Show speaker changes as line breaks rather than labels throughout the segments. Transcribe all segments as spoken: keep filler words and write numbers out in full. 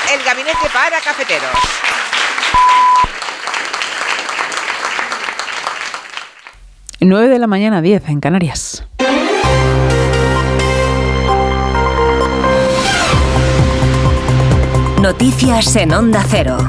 el gabinete para cafeteros.
nueve de la mañana, diez en Canarias.
Noticias en Onda Cero.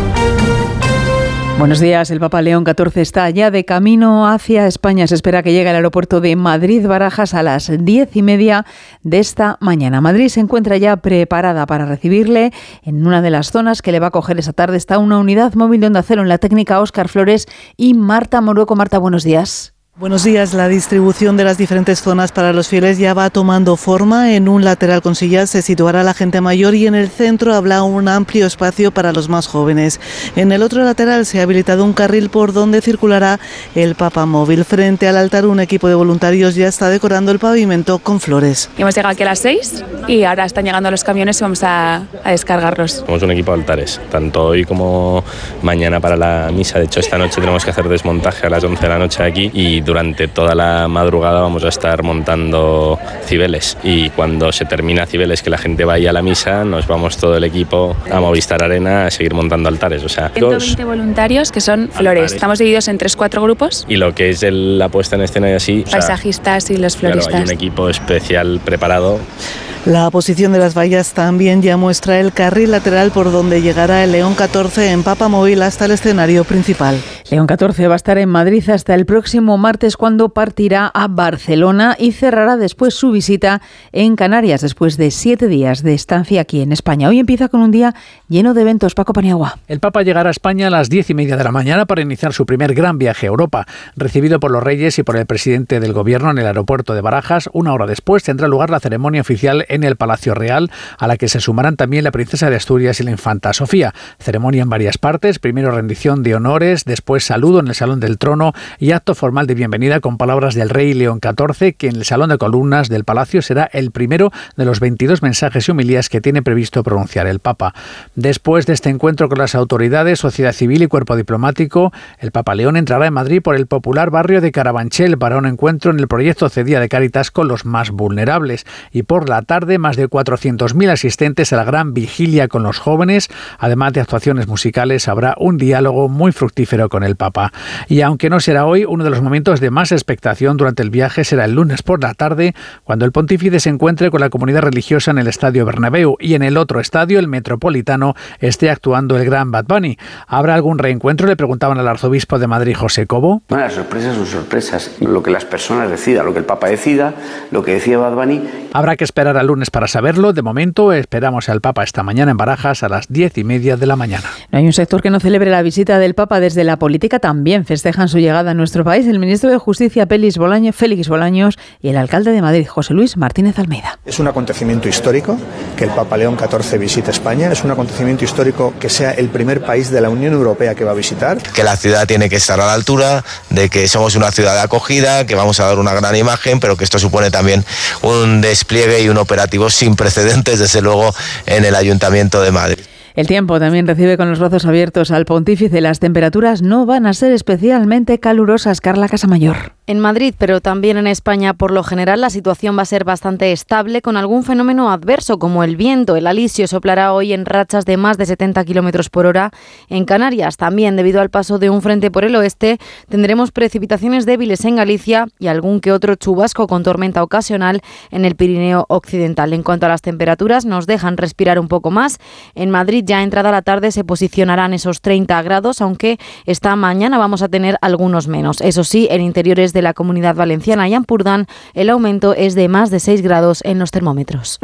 Buenos días. El Papa León catorce está ya de camino hacia España. Se espera que llegue al aeropuerto de Madrid-Barajas a las diez y media de esta mañana. Madrid se encuentra ya preparada para recibirle. En una de las zonas que le va a coger esa tarde está una unidad móvil de Onda Cero en la técnica Óscar Flores y Marta Morueco. Marta, buenos días.
Buenos días. La distribución de las diferentes zonas para los fieles ya va tomando forma. En un lateral con sillas se situará la gente mayor y en el centro habrá un amplio espacio para los más jóvenes. En el otro lateral se ha habilitado un carril por donde circulará el Papa móvil. Frente al altar, un equipo de voluntarios ya está decorando el pavimento con flores.
Hemos llegado aquí a las seis y ahora están llegando los camiones y vamos a, a descargarlos.
Somos un equipo de altares, tanto hoy como mañana para la misa. De hecho, esta noche tenemos que hacer desmontaje a las once de la noche aquí y durante toda la madrugada vamos a estar montando Cibeles y cuando se termina Cibeles, que la gente vaya a la misa, nos vamos todo el equipo a Movistar Arena a seguir montando altares. O sea,
ciento veinte voluntarios que son flores. Altares. Estamos divididos en tres cuatro grupos.
Y lo que es el, la puesta en escena y así...
Paisajistas o sea, y los floristas.
Claro, hay un equipo especial preparado.
La posición de las vallas también ya muestra el carril lateral por donde llegará el León catorce en Papa móvil hasta el escenario principal.
León catorce va a estar en Madrid hasta el próximo martes, cuando partirá a Barcelona y cerrará después su visita en Canarias, después de siete días de estancia aquí en España. Hoy empieza con un día lleno de eventos. Paco Paniagua.
El Papa llegará a España a las diez y media de la mañana para iniciar su primer gran viaje a Europa. Recibido por los reyes y por el presidente del gobierno en el aeropuerto de Barajas, una hora después tendrá lugar la ceremonia oficial en el Palacio Real, a la que se sumarán también la princesa de Asturias y la infanta Sofía. Ceremonia en varias partes, primero rendición de honores, después saludo en el Salón del Trono y acto formal de bienvenida con palabras del rey León catorce, que en el Salón de Columnas del Palacio será el primero de los veintidós mensajes y homilías que tiene previsto pronunciar el Papa. Después de este encuentro con las autoridades, sociedad civil y cuerpo diplomático, el Papa León entrará en Madrid por el popular barrio de Carabanchel para un encuentro en el proyecto Cedía de Cáritas con los más vulnerables. Y por la tarde, más de cuatrocientos mil asistentes a la gran vigilia con los jóvenes. Además de actuaciones musicales, habrá un diálogo muy fructífero con el Papa. Y aunque no será hoy, uno de los momentos de más expectación durante el viaje será el lunes por la tarde, cuando el pontífice se encuentre con la comunidad religiosa en el Estadio Bernabéu y en el otro estadio, el Metropolitano, esté actuando el gran Bad Bunny. ¿Habrá algún reencuentro?, le preguntaban al arzobispo de Madrid, José Cobo.
Bueno, las sorpresas son sorpresas. Lo que las personas decidan, lo que el Papa decida, lo que decía Bad Bunny.
Habrá que esperar al lunes para saberlo. De momento esperamos al Papa esta mañana en Barajas a las diez y media de la mañana.
No hay un sector que no celebre la visita del Papa. Desde la política también festejan su llegada a nuestro país. El ministro de Justicia, Félix Bolaños, Félix Bolaños, y el alcalde de Madrid, José Luis Martínez Almeida.
Es un acontecimiento histórico que el Papa León catorce visite España. Es un acontecimiento histórico que sea el primer país de la Unión Europea que va a visitar.
Que la ciudad tiene que estar a la altura, de que somos una ciudad de acogida, que vamos a dar una gran imagen, pero que esto supone también un despliegue y un operativo sin precedentes, desde luego, en el Ayuntamiento de Madrid.
El tiempo también recibe con los brazos abiertos al pontífice. Las temperaturas no van a ser especialmente calurosas. Carla Casamayor.
En Madrid, pero también en España, por lo general, la situación va a ser bastante estable, con algún fenómeno adverso, como el viento. El alisio soplará hoy en rachas de más de setenta kilómetros por hora. En Canarias, también debido al paso de un frente por el oeste, tendremos precipitaciones débiles en Galicia y algún que otro chubasco con tormenta ocasional en el Pirineo occidental. En cuanto a las temperaturas, nos dejan respirar un poco más. En Madrid, ya entrada la tarde, se posicionarán esos treinta grados, aunque esta mañana vamos a tener algunos menos. Eso sí, en interiores de la Comunidad Valenciana y Ampurdán, el aumento es de más de seis grados en los termómetros.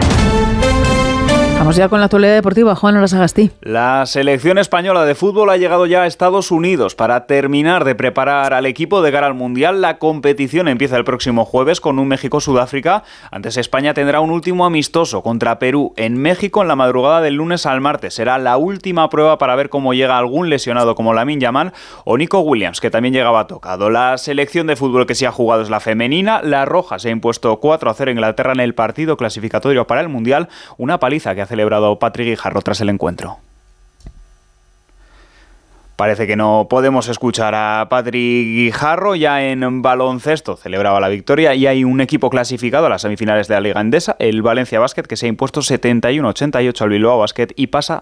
Vamos ya con la actualidad deportiva. Juan Orasagasti.
La selección española de fútbol ha llegado ya a Estados Unidos para terminar de preparar al equipo de cara al Mundial. La competición empieza el próximo jueves con un México-Sudáfrica. Antes, España tendrá un último amistoso contra Perú en México en la madrugada del lunes al martes. Será la última prueba para ver cómo llega algún lesionado como Lamine Yamal o Nico Williams, que también llegaba tocado. La selección de fútbol que sí ha jugado es la femenina. La roja se ha impuesto cuatro a cero a Inglaterra en el partido clasificatorio para el Mundial. Una paliza que ha celebrado Patrick Guijarro tras el encuentro. Parece que no podemos escuchar a Patrick Guijarro. Ya en baloncesto celebraba la victoria y hay un equipo clasificado a las semifinales de la Liga Endesa, el Valencia Basket, que se ha impuesto setenta y uno a ochenta y ocho al Bilbao Basket y pasa